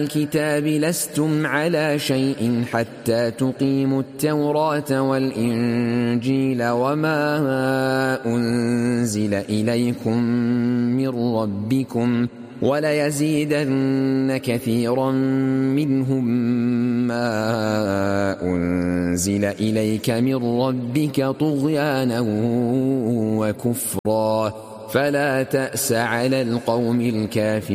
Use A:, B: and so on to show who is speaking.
A: الكتاب لستم على شيء حتى تقيموا التوراة والإنجيل وما أنزل إليكم من ربكم وليزيدن كثيرا منهم ما أنزل إليك من ربك طغيانا وكفرا فلا تأس على القوم الكافرين.